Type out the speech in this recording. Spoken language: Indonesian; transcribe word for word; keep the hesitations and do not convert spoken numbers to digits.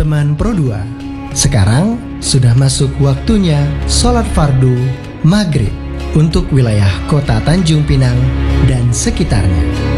Abdurrahman Pro dua. Sekarang sudah masuk waktunya sholat fardu maghrib untuk wilayah kota Tanjung Pinang dan sekitarnya.